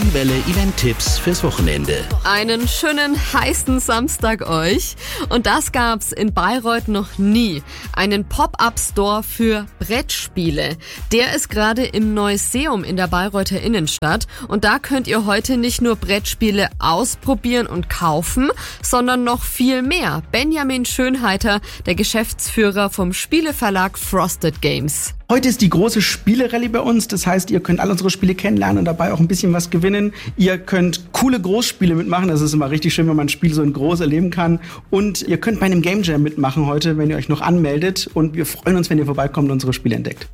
Welle Event-Tipps fürs Wochenende. Einen schönen, heißen Samstag euch. Und das gab's in Bayreuth noch nie. Einen Pop-Up-Store für Brettspiele. Der ist gerade im Neuseum in der Bayreuther Innenstadt. Und da könnt ihr heute nicht nur Brettspiele ausprobieren und kaufen, sondern noch viel mehr. Benjamin Schönheiter, der Geschäftsführer vom Spieleverlag Frosted Games. Heute ist die große Spielerallye bei uns. Das heißt, ihr könnt all unsere Spiele kennenlernen und dabei auch ein bisschen was gewinnen. Ihr könnt coole Großspiele mitmachen. Das ist immer richtig schön, wenn man ein Spiel so in groß erleben kann. Und ihr könnt bei einem Game Jam mitmachen heute, wenn ihr euch noch anmeldet. Und wir freuen uns, wenn ihr vorbeikommt und unsere Spiele entdeckt.